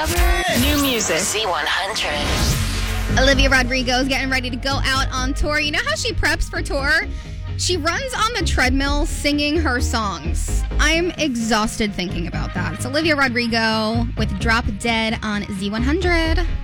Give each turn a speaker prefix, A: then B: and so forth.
A: Discover new music. Z100.
B: Olivia Rodrigo's getting ready to go out on tour. You know how she preps for tour? She runs on the treadmill singing her songs. I'm exhausted thinking about that. It's Olivia Rodrigo with Drop Dead on Z100.